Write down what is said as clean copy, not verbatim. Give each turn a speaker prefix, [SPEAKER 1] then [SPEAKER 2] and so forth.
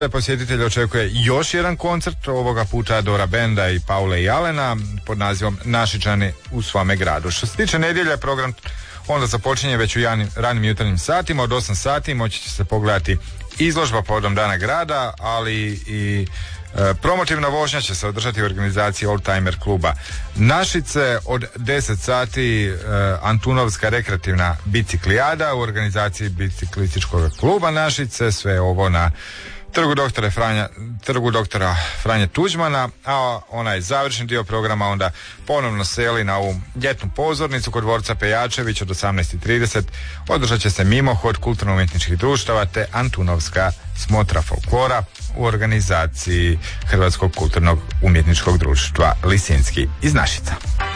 [SPEAKER 1] Posjetitelj očekuje još jedan koncert, ovoga puta Dora Benda i Paule i Alena pod nazivom Našičani u svome gradu. Što se tiče nedjelje, program onda započinje već u ranim jutarnjim satima. Od 8 sati moći će se pogledati izložba povodom Dana grada, ali i promotivna vožnja će se održati u organizaciji Oldtimer kluba Našice. Od 10 sati Antunovska rekreativna biciklijada u organizaciji biciklističkog kluba Našice. Sve ovo na Trgu doktora Franje Tuđmana, a onaj završni dio programa onda ponovno seli na ovu ljetnu pozornicu kod dvorca Pejačević od 18:30. Održat će se mimohod kulturno-umjetničkih društava te Antunovska smotra folklora u organizaciji Hrvatskog kulturnog umjetničkog društva Lisinski iz Našica.